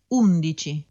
11.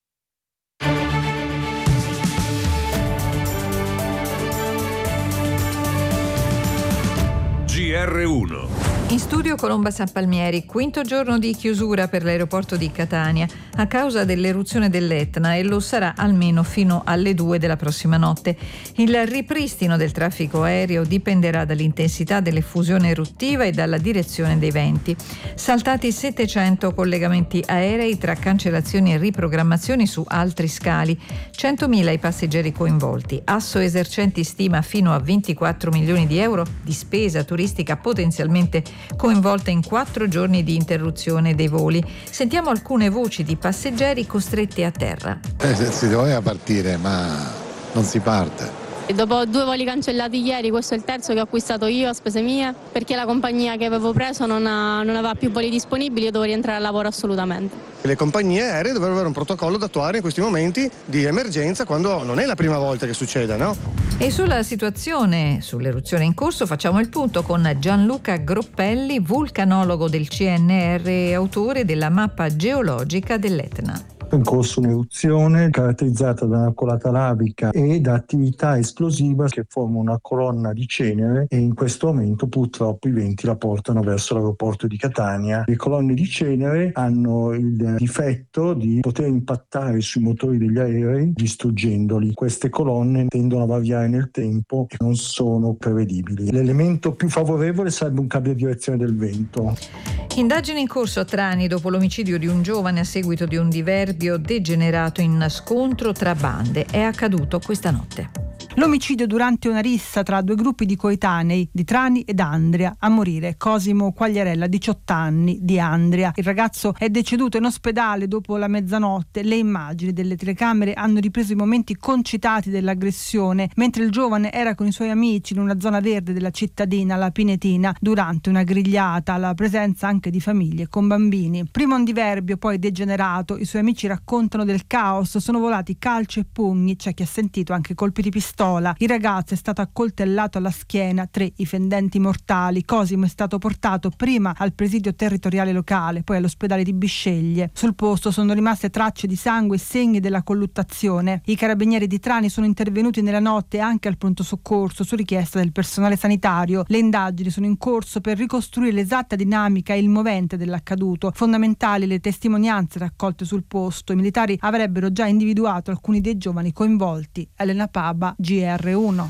GR1. In studio Colomba San Palmieri, quinto giorno di chiusura per l'aeroporto di Catania a causa dell'eruzione dell'Etna e lo sarà almeno fino alle 2 della prossima notte. Il ripristino del traffico aereo dipenderà dall'intensità dell'effusione eruttiva e dalla direzione dei venti. Saltati 700 collegamenti aerei tra cancellazioni e riprogrammazioni su altri scali, 100.000 i passeggeri coinvolti. Asso Esercenti stima fino a 24 milioni di euro di spesa turistica potenzialmente coinvolta in 4 giorni di interruzione dei voli. Sentiamo alcune voci di passeggeri costretti a terra. Si doveva partire, ma non si parte. Dopo 2 voli cancellati ieri, questo è il terzo che ho acquistato io a spese mie, perché la compagnia che avevo preso non aveva più voli disponibili, io dovevo rientrare al lavoro assolutamente. Le compagnie aeree dovrebbero avere un protocollo da attuare in questi momenti di emergenza, quando non è la prima volta che succede, no? E sulla situazione, sull'eruzione in corso, facciamo il punto con Gianluca Groppelli, vulcanologo del CNR e autore della mappa geologica dell'Etna. In corso un'eruzione caratterizzata da una colata lavica e da attività esplosiva che forma una colonna di cenere, e in questo momento purtroppo i venti la portano verso l'aeroporto di Catania. Le colonne di cenere hanno il difetto di poter impattare sui motori degli aerei distruggendoli. Queste colonne tendono a variare nel tempo e non sono prevedibili. L'elemento più favorevole sarebbe un cambio di direzione del vento. Indagini in corso a Trani dopo l'omicidio di un giovane a seguito di un diverbio degenerato in scontro tra bande. È accaduto questa notte. L'omicidio durante una rissa tra 2 gruppi di coetanei di Trani ed Andria. A morire Cosimo Quagliarella, 18 anni, di Andria. Il ragazzo è deceduto in ospedale dopo la mezzanotte. Le immagini delle telecamere hanno ripreso i momenti concitati dell'aggressione mentre il giovane era con i suoi amici in una zona verde della cittadina, la Pinetina, durante una grigliata alla presenza anche di famiglie con bambini. Prima un diverbio, poi degenerato. I suoi amici raccontano del caos, sono volati calci e pugni, c'è chi ha sentito anche colpi di pistola. Il ragazzo è stato accoltellato alla schiena, 3 i fendenti mortali. Cosimo è stato portato prima al presidio territoriale locale, poi all'ospedale di Bisceglie. Sul posto sono rimaste tracce di sangue e segni della colluttazione. I carabinieri di Trani sono intervenuti nella notte anche al pronto soccorso su richiesta del personale sanitario. Le indagini sono in corso per ricostruire l'esatta dinamica e il movente dell'accaduto. Fondamentali le testimonianze raccolte sul posto. I militari avrebbero già individuato alcuni dei giovani coinvolti. Elena Paba, GR1.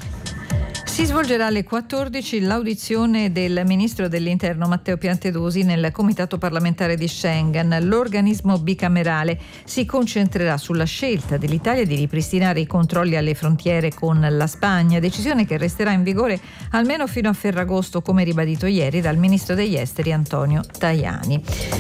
Si svolgerà alle 14 l'audizione del ministro dell'Interno Matteo Piantedosi nel Comitato parlamentare di Schengen. L'organismo bicamerale si concentrerà sulla scelta dell'Italia di ripristinare i controlli alle frontiere con la Spagna, decisione che resterà in vigore almeno fino a Ferragosto, come ribadito ieri dal ministro degli esteri Antonio Tajani.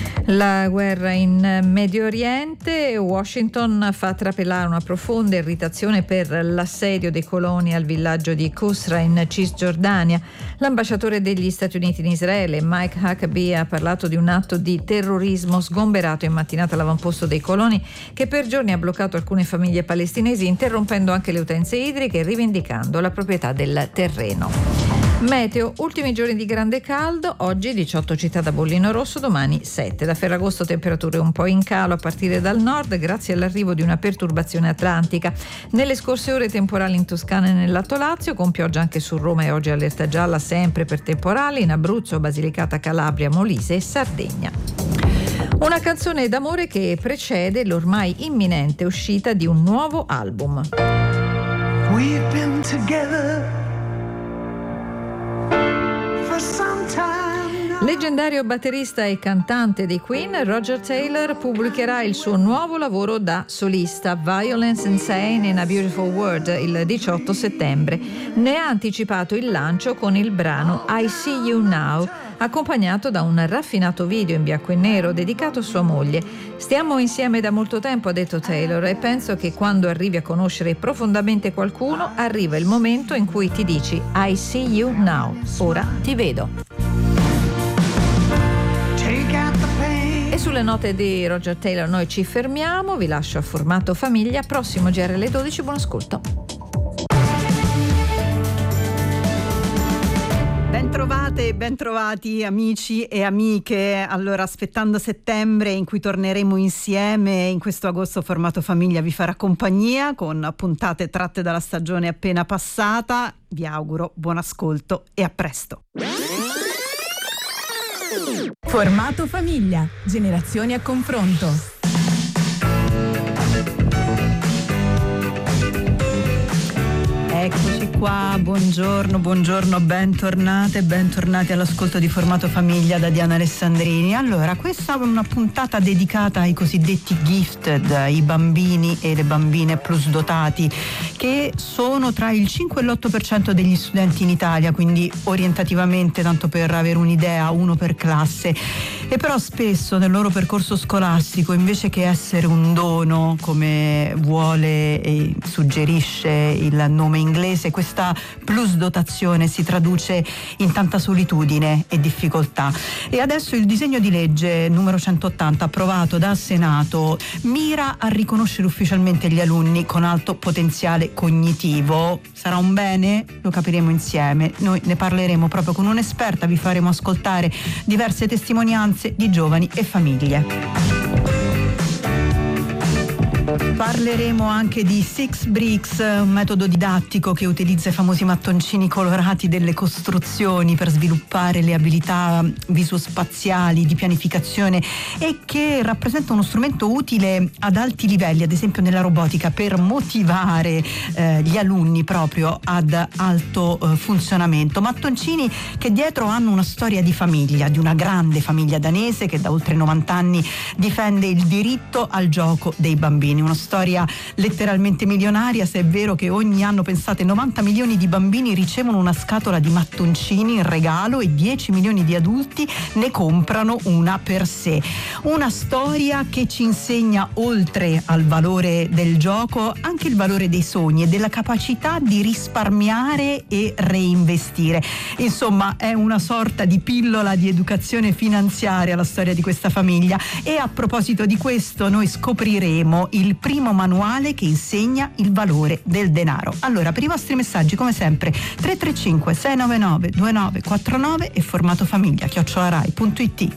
La guerra in Medio Oriente, Washington fa trapelare una profonda irritazione per l'assedio dei coloni al villaggio di Qusra in Cisgiordania. L'ambasciatore degli Stati Uniti in Israele, Mike Huckabee, ha parlato di un atto di terrorismo sgomberato in mattinata all'avamposto dei coloni che per giorni ha bloccato alcune famiglie palestinesi, interrompendo anche le utenze idriche e rivendicando la proprietà del terreno. Meteo, ultimi giorni di grande caldo, oggi 18 città da bollino rosso, domani 7. Da Ferragosto temperature un po' in calo a partire dal nord grazie all'arrivo di una perturbazione atlantica. Nelle scorse ore temporali in Toscana e nell'Alto Lazio, con pioggia anche su Roma e oggi allerta gialla sempre per temporali in Abruzzo, Basilicata, Calabria, Molise e Sardegna. Una canzone d'amore che precede l'ormai imminente uscita di un nuovo album. We've been together. Leggendario batterista e cantante dei Queen, Roger Taylor pubblicherà il suo nuovo lavoro da solista, Violence Insane in a Beautiful World, il 18 settembre. Ne ha anticipato il lancio con il brano I See You Now, accompagnato da un raffinato video in bianco e nero dedicato a sua moglie. Stiamo insieme da molto tempo, ha detto Taylor, e penso che quando arrivi a conoscere profondamente qualcuno, arriva il momento in cui ti dici I see you now, ora ti vedo. E sulle note di Roger Taylor noi ci fermiamo, vi lascio a formato famiglia, prossimo GR alle 12, buon ascolto. Bentrovate e bentrovati amici e amiche. Allora, aspettando settembre in cui torneremo insieme, in questo agosto formato famiglia vi farà compagnia con puntate tratte dalla stagione appena passata. Vi auguro buon ascolto e a presto. Formato famiglia, generazioni a confronto. Eccoci qua, buongiorno, bentornate all'ascolto di Formato Famiglia da Diana Alessandrini. Allora, questa è una puntata dedicata ai cosiddetti gifted, i bambini e le bambine plus dotati, che sono tra il 5 e l'8% degli studenti in Italia, quindi orientativamente, tanto per avere un'idea, uno per classe. E però spesso nel loro percorso scolastico, invece che essere un dono, come vuole e suggerisce il nome inglese, questa plus dotazione si traduce in tanta solitudine e difficoltà. E adesso il disegno di legge numero 180 approvato dal Senato mira a riconoscere ufficialmente gli alunni con alto potenziale cognitivo. Sarà un bene? Lo capiremo insieme. Noi ne parleremo proprio con un'esperta, vi faremo ascoltare diverse testimonianze di giovani e famiglie. Parleremo anche di Six Bricks, un metodo didattico che utilizza i famosi mattoncini colorati delle costruzioni per sviluppare le abilità visospaziali di pianificazione e che rappresenta uno strumento utile ad alti livelli, ad esempio nella robotica, per motivare gli alunni proprio ad alto funzionamento. Mattoncini che dietro hanno una storia di famiglia, di una grande famiglia danese che da oltre 90 anni difende il diritto al gioco dei bambini. Una storia letteralmente milionaria, se è vero che ogni anno, pensate, 90 milioni di bambini ricevono una scatola di mattoncini in regalo e 10 milioni di adulti ne comprano una per sé. Una storia che ci insegna, oltre al valore del gioco, anche il valore dei sogni e della capacità di risparmiare e reinvestire. Insomma, è una sorta di pillola di educazione finanziaria la storia di questa famiglia. E a proposito di questo, noi scopriremo il primo manuale che insegna il valore del denaro. Allora, per i vostri messaggi, come sempre, 335 699 2949 e formatofamiglia@rai.it.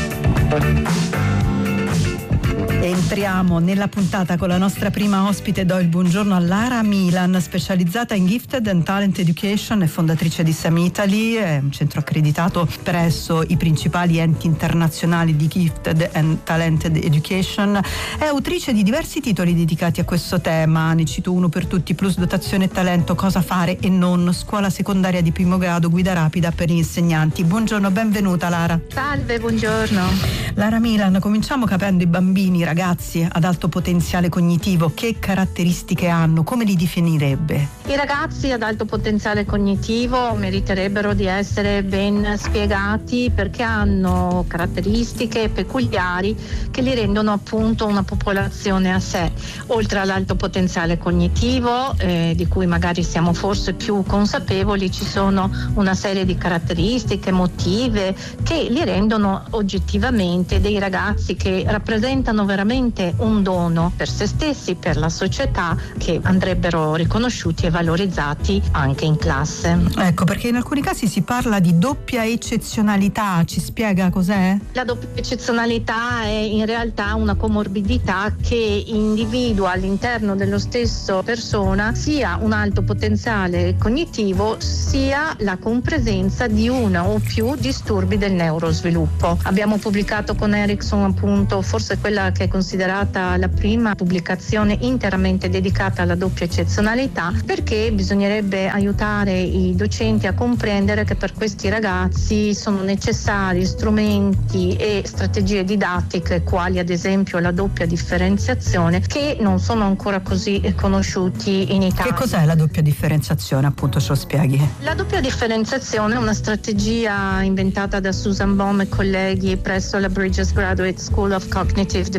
Entriamo nella puntata con la nostra prima ospite. Do il buongiorno a Lara Milan, specializzata in Gifted and Talent Education e fondatrice di SAM Italy, è un centro accreditato presso i principali enti internazionali di Gifted and Talented Education. È autrice di diversi titoli dedicati a questo tema, ne cito uno per tutti: Plus dotazione e talento, cosa fare e non, scuola secondaria di primo grado, guida rapida per gli insegnanti. Buongiorno, benvenuta Lara. Salve, buongiorno. Lara Milan, cominciamo capendo i bambini, ragazzi ad alto potenziale cognitivo. Che caratteristiche hanno? Come li definirebbe? I ragazzi ad alto potenziale cognitivo meriterebbero di essere ben spiegati, perché hanno caratteristiche peculiari che li rendono appunto una popolazione a sé. Oltre all'alto potenziale cognitivo, di cui magari siamo forse più consapevoli, ci sono una serie di caratteristiche emotive che li rendono oggettivamente dei ragazzi che rappresentano veramente un dono per se stessi, per la società, che andrebbero riconosciuti e valorizzati anche in classe. Ecco, perché in alcuni casi si parla di doppia eccezionalità. Ci spiega cos'è? La doppia eccezionalità è in realtà una comorbidità che individua all'interno dello stesso persona sia un alto potenziale cognitivo sia la compresenza di una o più disturbi del neurosviluppo. Abbiamo pubblicato con Erickson appunto forse quella che è considerata la prima pubblicazione interamente dedicata alla doppia eccezionalità, perché bisognerebbe aiutare i docenti a comprendere che per questi ragazzi sono necessari strumenti e strategie didattiche quali ad esempio la doppia differenziazione, che non sono ancora così conosciuti in Italia. Che cos'è la doppia differenziazione? Appunto, ce lo spieghi. La doppia differenziazione è una strategia inventata da Susan Baum e colleghi presso la Bridges Graduate School of Cognitive Diversity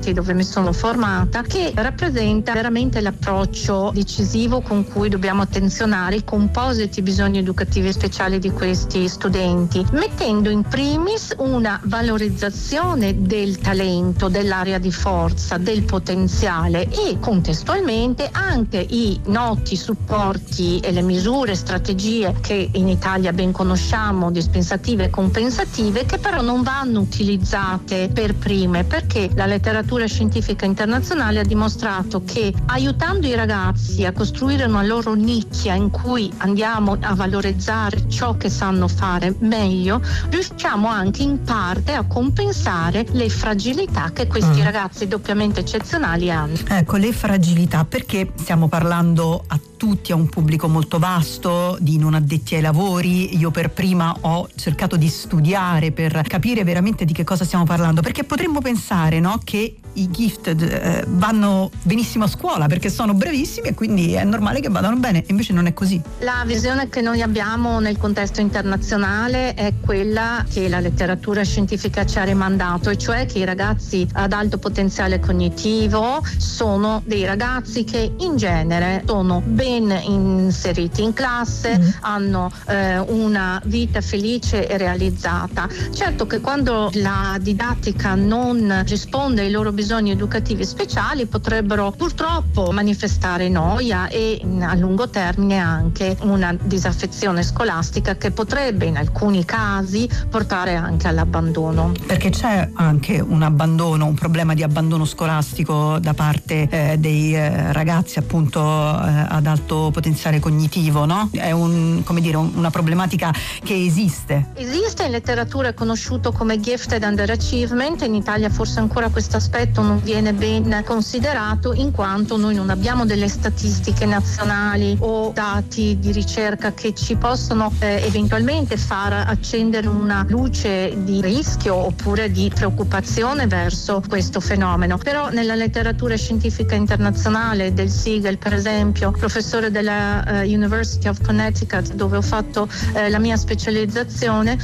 university dove mi sono formata, che rappresenta veramente l'approccio decisivo con cui dobbiamo attenzionare i compositi bisogni educativi speciali di questi studenti, mettendo in primis una valorizzazione del talento, dell'area di forza, del potenziale e contestualmente anche i noti supporti e le misure, strategie che in Italia ben conosciamo, dispensative e compensative, che però non vanno utilizzate per prime, perché la letteratura scientifica internazionale ha dimostrato che aiutando i ragazzi a costruire una loro nicchia in cui andiamo a valorizzare ciò che sanno fare meglio, riusciamo anche in parte a compensare le fragilità che questi ragazzi doppiamente eccezionali hanno. Ecco, le fragilità, perché stiamo parlando a tutti, a un pubblico molto vasto, di non addetti ai lavori. Io per prima ho cercato di studiare per capire veramente di che cosa stiamo parlando, perché potremmo pensare, no, che i gifted vanno benissimo a scuola perché sono bravissimi e quindi è normale che vadano bene, invece non è così. La visione che noi abbiamo nel contesto internazionale è quella che la letteratura scientifica ci ha rimandato, e cioè che i ragazzi ad alto potenziale cognitivo sono dei ragazzi che in genere sono ben inseriti in classe, hanno una vita felice e realizzata. Certo che quando la didattica non risponde ai loro bisogni educativi speciali potrebbero purtroppo manifestare noia e a lungo termine anche una disaffezione scolastica che potrebbe in alcuni casi portare anche all'abbandono. Perché c'è anche un abbandono, un problema di abbandono scolastico da parte dei ragazzi appunto ad alto potenziale cognitivo, no? È una problematica che esiste. Esiste, in letteratura è conosciuto come gifted underachievement. In Italia forse ancora questo aspetto non viene ben considerato, in quanto noi non abbiamo delle statistiche nazionali o dati di ricerca che ci possono eventualmente far accendere una luce di rischio oppure di preoccupazione verso questo fenomeno. Però nella letteratura scientifica internazionale del Siegel, per esempio, professore della University of Connecticut, dove ho fatto la mia specializzazione,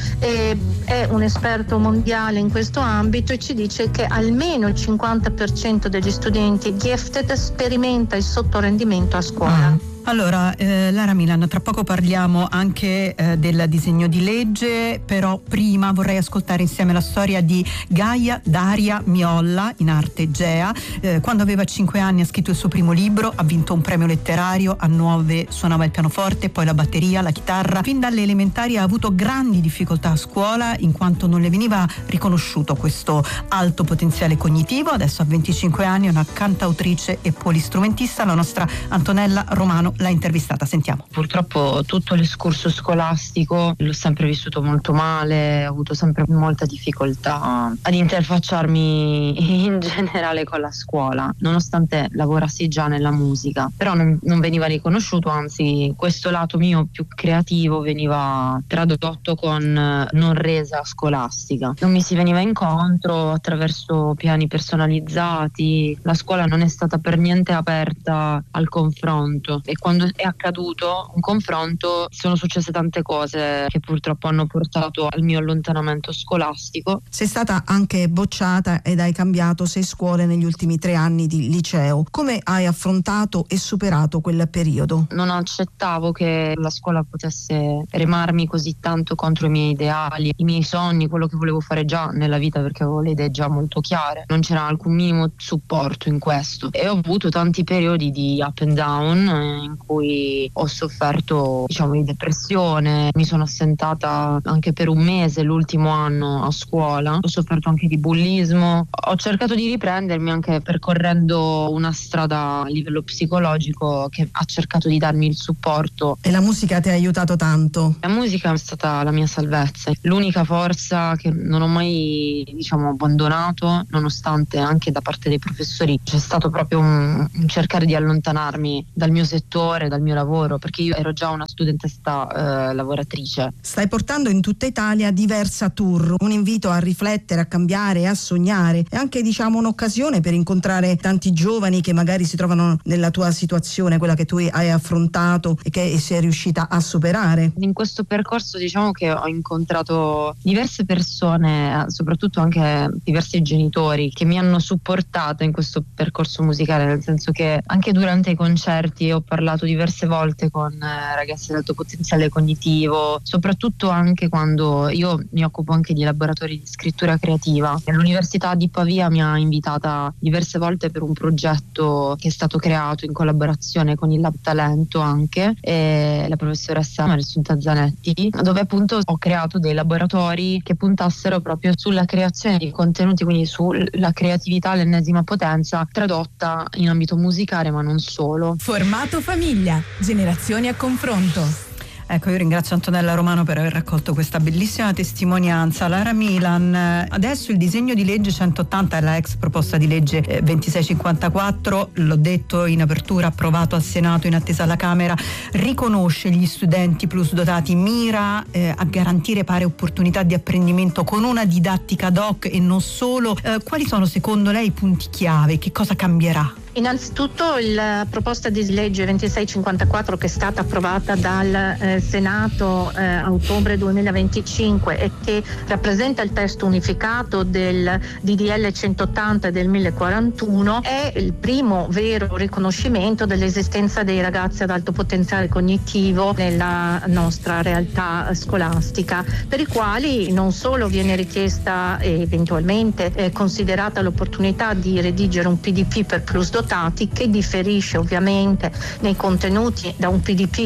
è un esperto mondiale in questo ambito e ci dice che almeno il 50% degli studenti gifted sperimenta il sottorendimento a scuola. Allora, Lara Milan, tra poco parliamo anche del disegno di legge, però prima vorrei ascoltare insieme la storia di Gaia Daria Miolla, in arte Gea. Quando aveva 5 anni ha scritto il suo primo libro, ha vinto un premio letterario, a 9 suonava il pianoforte, poi la batteria, la chitarra. Fin dalle elementari ha avuto grandi difficoltà a scuola in quanto non le veniva riconosciuto questo alto potenziale cognitivo. Adesso a 25 anni è una cantautrice e polistrumentista. La nostra Antonella Romano l'ha intervistata, sentiamo. Purtroppo tutto l'escurso scolastico l'ho sempre vissuto molto male, ho avuto sempre molta difficoltà ad interfacciarmi in generale con la scuola, nonostante lavorassi già nella musica, però non veniva riconosciuto, anzi questo lato mio più creativo veniva tradotto con non resa scolastica. Non mi si veniva incontro attraverso piani personalizzati, la scuola non è stata per niente aperta al confronto, e quando è accaduto un confronto sono successe tante cose che purtroppo hanno portato al mio allontanamento scolastico. Sei stata anche bocciata ed hai cambiato 6 scuole negli ultimi 3 anni di liceo. Come hai affrontato e superato quel periodo? Non accettavo che la scuola potesse remarmi così tanto contro i miei ideali, i miei sogni, quello che volevo fare già nella vita, perché avevo le idee già molto chiare. Non c'era alcun minimo supporto in questo e ho avuto tanti periodi di up and down in cui ho sofferto, di depressione, mi sono assentata anche per un mese l'ultimo anno a scuola, ho sofferto anche di bullismo, ho cercato di riprendermi anche percorrendo una strada a livello psicologico che ha cercato di darmi il supporto. E la musica ti ha aiutato tanto? La musica è stata la mia salvezza, l'unica forza che non ho mai abbandonato, nonostante anche da parte dei professori c'è stato proprio un cercare di allontanarmi dal mio settore genitore, dal mio lavoro, perché io ero già una studentessa lavoratrice. Stai portando in tutta Italia diversa tour, un invito a riflettere, a cambiare, a sognare e anche un'occasione per incontrare tanti giovani che magari si trovano nella tua situazione, quella che tu hai affrontato e che sei riuscita a superare. In questo percorso diciamo che ho incontrato diverse persone, soprattutto anche diversi genitori che mi hanno supportato in questo percorso musicale, nel senso che anche durante i concerti ho parlato diverse volte con ragazzi ad alto potenziale cognitivo, soprattutto anche quando io mi occupo anche di laboratori di scrittura creativa. L'Università di Pavia mi ha invitata diverse volte per un progetto che è stato creato in collaborazione con il Lab Talento anche, e la professoressa Marisunta Zanetti, dove appunto ho creato dei laboratori che puntassero proprio sulla creazione di contenuti, quindi sulla creatività all'ennesima potenza tradotta in ambito musicale, ma non solo. Formato famiglia, generazioni a confronto. Ecco, io ringrazio Antonella Romano per aver raccolto questa bellissima testimonianza. Lara Milan, adesso il disegno di legge 180 e la ex proposta di legge 2654, l'ho detto in apertura, approvato al Senato in attesa alla Camera, riconosce gli studenti plus dotati, mira a garantire pari opportunità di apprendimento con una didattica ad hoc e non solo. Quali sono secondo lei i punti chiave? Che cosa cambierà? Innanzitutto la proposta di legge 2654 che è stata approvata dal Senato a ottobre 2025 e che rappresenta il testo unificato del DDL 180 e del 1041 è il primo vero riconoscimento dell'esistenza dei ragazzi ad alto potenziale cognitivo nella nostra realtà scolastica, per i quali non solo viene richiesta e eventualmente considerata l'opportunità di redigere un PDP per plus dotati, che differisce ovviamente nei contenuti da un PDP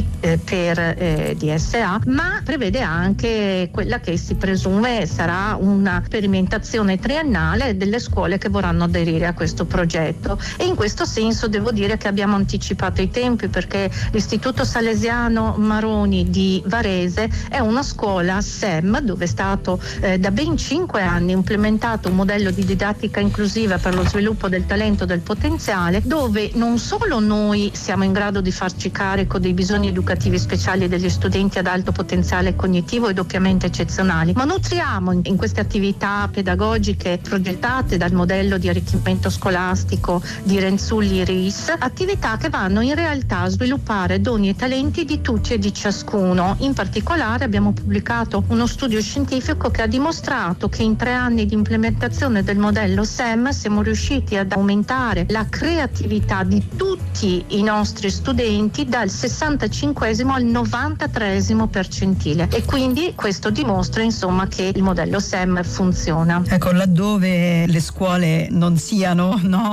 per DSA, ma prevede anche quella che si presume sarà una sperimentazione triennale delle scuole che vorranno aderire a questo progetto. E in questo senso devo dire che abbiamo anticipato i tempi, perché l'Istituto Salesiano Maroni di Varese è una scuola SEM dove è stato da ben 5 anni implementato un modello di didattica inclusiva per lo sviluppo del talento e del potenziale, dove non solo noi siamo in grado di farci carico dei bisogni educativi speciali degli studenti ad alto potenziale cognitivo e doppiamente eccezionali, ma nutriamo in queste attività pedagogiche progettate dal modello di arricchimento scolastico di Renzulli-Ries, attività che vanno in realtà a sviluppare doni e talenti di tutti e di ciascuno. In particolare abbiamo pubblicato uno studio scientifico che ha dimostrato che in 3 anni di implementazione del modello SEM siamo riusciti ad aumentare la creatività di tutti i nostri studenti dal 65esimo al 93esimo percentile, e quindi questo dimostra insomma che il modello SEM funziona. Ecco, laddove le scuole non siano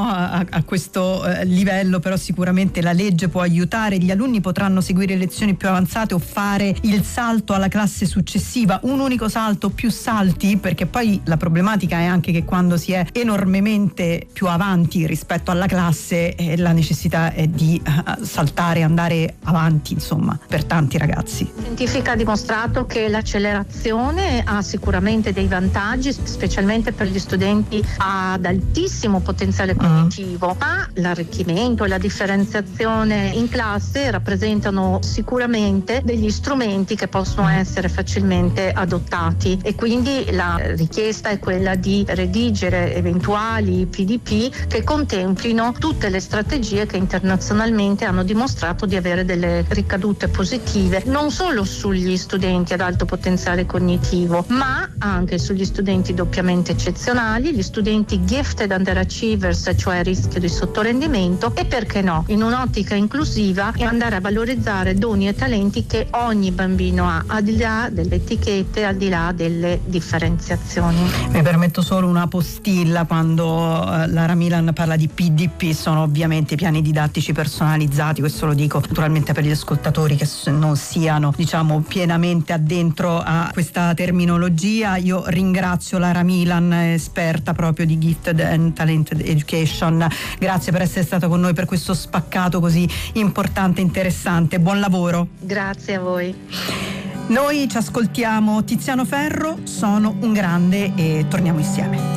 a questo livello, però sicuramente la legge può aiutare, gli alunni potranno seguire lezioni più avanzate o fare il salto alla classe successiva, un unico salto, più salti, perché poi la problematica è anche che quando si è enormemente più avanti rispetto alla classe la necessità è di saltare, andare avanti, insomma, per tanti ragazzi. La scientifica ha dimostrato che l'accelerazione ha sicuramente dei vantaggi, specialmente per gli studenti ad altissimo potenziale cognitivo, ma l'arricchimento e la differenziazione in classe rappresentano sicuramente degli strumenti che possono essere facilmente adottati, e quindi la richiesta è quella di redigere eventuali PDP che contemplino tutte le strategie che internazionalmente hanno dimostrato di avere delle ricadute positive non solo sugli studenti ad alto potenziale cognitivo, ma anche sugli studenti doppiamente eccezionali, gli studenti gifted underachievers, cioè a rischio di sottorendimento, e perché no, in un'ottica inclusiva, e andare a valorizzare doni e talenti che ogni bambino ha, al di là delle etichette, al di là delle differenziazioni. Mi permetto solo una postilla: quando Lara Milan parla di PDP sono ovviamente piani didattici personalizzati, questo lo dico naturalmente per gli ascoltatori che non siano pienamente addentro a questa terminologia. Io ringrazio Lara Milan, esperta proprio di Gifted and Talented Education, grazie per essere stata con noi per questo spaccato così importante e interessante, buon lavoro. Grazie a voi. Noi ci ascoltiamo Tiziano Ferro, Sono un grande, e torniamo insieme.